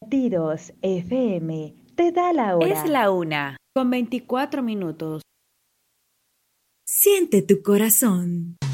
Tidos FM te da la hora. Es la 1:24. Siente tu corazón.